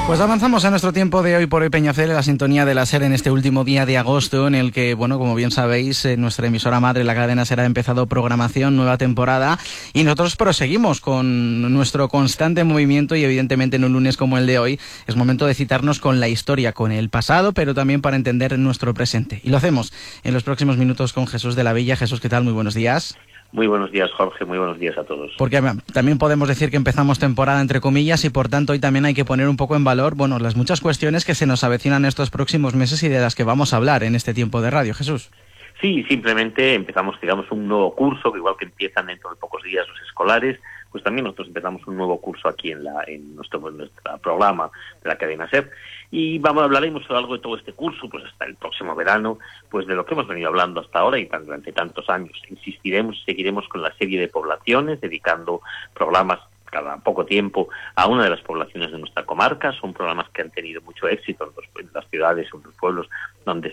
Pues avanzamos a nuestro tiempo de Hoy por Hoy Peñafiel, en la sintonía de la SER en este último día de agosto, en el que, bueno, como bien sabéis, nuestra emisora madre, la cadena SER, ha empezado programación, nueva temporada, y nosotros proseguimos con nuestro constante movimiento, y evidentemente en un lunes como el de hoy es momento de citarnos con la historia, con el pasado, pero también para entender nuestro presente. Y lo hacemos en los próximos minutos con Jesús de la Villa. Jesús, ¿qué tal? Muy buenos días. Muy buenos días, Jorge, muy buenos días a todos. Porque también podemos decir que empezamos temporada entre comillas y por tanto hoy también hay que poner un poco en valor, bueno, las muchas cuestiones que se nos avecinan estos próximos meses y de las que vamos a hablar en este tiempo de radio. Jesús. Sí, simplemente empezamos, digamos, un nuevo curso, que igual que empiezan dentro de pocos días los escolares, pues también nosotros empezamos un nuevo curso aquí en nuestro programa de la cadena SER, y hablaremos a lo largo de todo este curso, pues hasta el próximo verano, pues de lo que hemos venido hablando hasta ahora y durante tantos años. Insistiremos, seguiremos con la serie de poblaciones, dedicando programas cada poco tiempo a una de las poblaciones de nuestra comarca. Son programas que han tenido mucho éxito en las ciudades o en los pueblos donde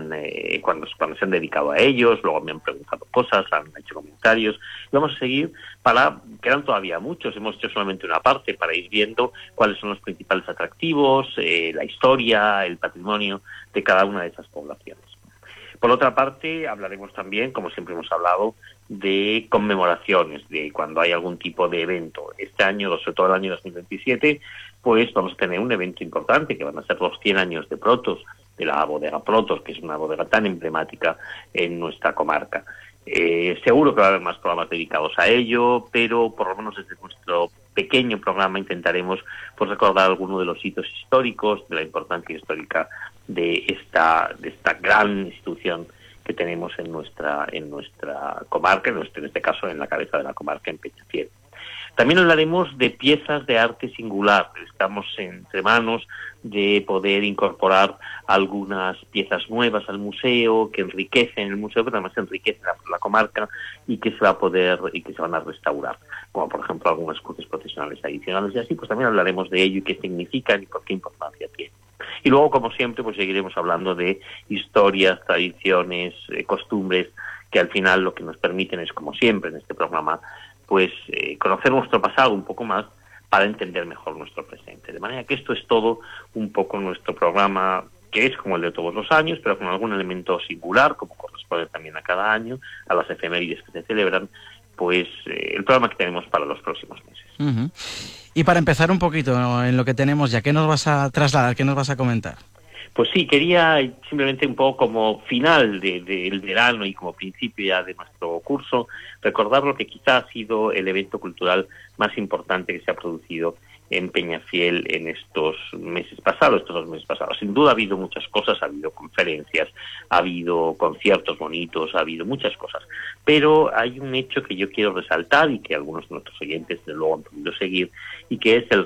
cuando se han dedicado a ellos. Luego me han preguntado cosas, han hecho comentarios. Y vamos a seguir quedan todavía muchos, hemos hecho solamente una parte para ir viendo cuáles son los principales atractivos, la historia, el patrimonio de cada una de esas poblaciones. Por otra parte, hablaremos también, como siempre hemos hablado, de conmemoraciones, de cuando hay algún tipo de evento. Este año, sobre todo el año 2027, pues vamos a tener un evento importante, que van a ser los 100 años de Protos, de la bodega Protos, que es una bodega tan emblemática en nuestra comarca. Seguro que va a haber más programas dedicados a ello, pero por lo menos desde nuestro pequeño programa intentaremos pues recordar algunos de los hitos históricos, de la importancia histórica de esta gran institución que tenemos en nuestra comarca, en este caso en la cabeza de la comarca, en Peñafiel. También hablaremos de piezas de arte singular. Estamos entre manos de poder incorporar algunas piezas nuevas al museo, que enriquecen el museo, pero además enriquecen la comarca y que se van a restaurar, como por ejemplo algunas cruces procesionales adicionales, y así pues también hablaremos de ello y qué significan y por qué importancia tienen. Y luego, como siempre, pues seguiremos hablando de historias, tradiciones, costumbres, que al final lo que nos permiten es, como siempre en este programa, pues conocer nuestro pasado un poco más para entender mejor nuestro presente. De manera que esto es todo un poco nuestro programa, que es como el de todos los años, pero con algún elemento singular, como corresponde también a cada año, a las efemérides que se celebran, pues el programa que tenemos para los próximos meses. Uh-huh. Y para empezar un poquito en lo que tenemos ya, ¿qué nos vas a trasladar, qué nos vas a comentar? Pues sí, quería simplemente un poco como final del verano y como principio ya de nuestro curso, recordar lo que quizá ha sido el evento cultural más importante que se ha producido en Peñafiel en estos 2 meses pasados. Sin duda ha habido muchas cosas, ha habido conferencias, ha habido conciertos bonitos, ha habido muchas cosas, pero hay un hecho que yo quiero resaltar y que algunos de nuestros oyentes desde luego han podido seguir, y que es el